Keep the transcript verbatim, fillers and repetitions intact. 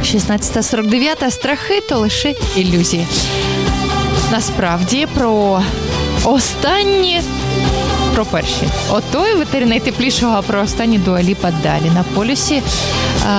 шістнадцята сорок дев'ять. Страхи – то лише ілюзії. Насправді, про останні, про перші. Ото і в етері найтеплішого, а про останні Дуа Ліпа далі на полюсі.